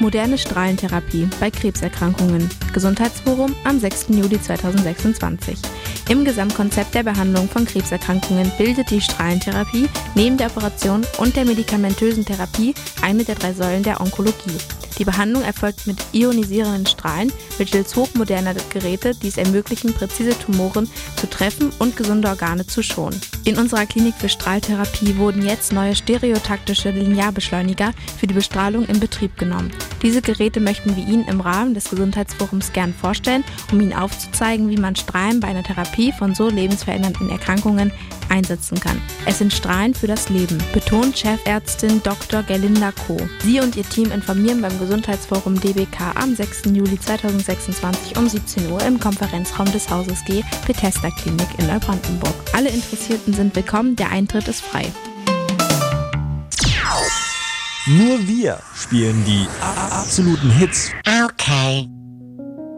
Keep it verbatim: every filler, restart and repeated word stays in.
Moderne Strahlentherapie bei Krebserkrankungen. Gesundheitsforum am sechsten Juli zweitausendsechsundzwanzig. Im Gesamtkonzept der Behandlung von Krebserkrankungen bildet die Strahlentherapie neben der Operation und der medikamentösen Therapie eine der drei Säulen der Onkologie. Die Behandlung erfolgt mit ionisierenden Strahlen mittels hochmoderner Geräte, die es ermöglichen, präzise Tumoren zu treffen und gesunde Organe zu schonen. In unserer Klinik für Strahltherapie wurden jetzt neue stereotaktische Linearbeschleuniger für die Bestrahlung in Betrieb genommen. Diese Geräte möchten wir Ihnen im Rahmen des Gesundheitsforums gern vorstellen, um Ihnen aufzuzeigen, wie man Strahlen bei einer Therapie von so lebensverändernden Erkrankungen einsetzen kann. Es sind Strahlen für das Leben, betont Chefärztin Doktor Gerlinda Koh. Sie und ihr Team informieren beim Gesundheitsforum D B K am sechsten Juli zweitausendsechsundzwanzig um siebzehn Uhr im Konferenzraum des Hauses G Bethesda Klinik in Neubrandenburg. Alle Interessierten sind willkommen, der Eintritt ist frei. Nur wir spielen die absoluten Hits. Okay.